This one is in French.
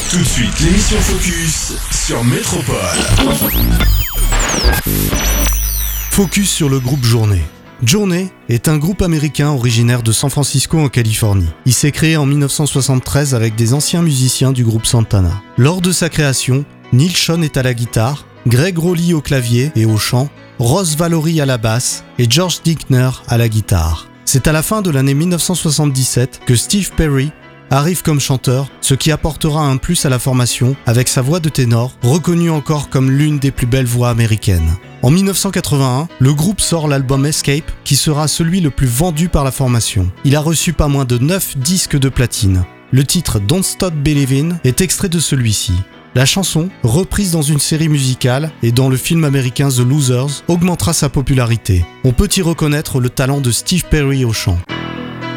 Tout de suite, l'émission Focus sur Métropole. Focus sur le groupe Journey. Journey est un groupe américain originaire de San Francisco en Californie. Il s'est créé en 1973 avec des anciens musiciens du groupe Santana. Lors de sa création, Neal Schon est à la guitare, Greg Rowley au clavier et au chant, Ross Valory à la basse et George Dickner à la guitare. C'est à la fin de l'année 1977 que Steve Perry arrive comme chanteur, ce qui apportera un plus à la formation avec sa voix de ténor, reconnue encore comme l'une des plus belles voix américaines. En 1981, le groupe sort l'album Escape, qui sera celui le plus vendu par la formation. Il a reçu pas moins de 9 disques de platine. Le titre Don't Stop Believin' est extrait de celui-ci. La chanson, reprise dans une série musicale et dans le film américain The Losers, augmentera sa popularité. On peut y reconnaître le talent de Steve Perry au chant.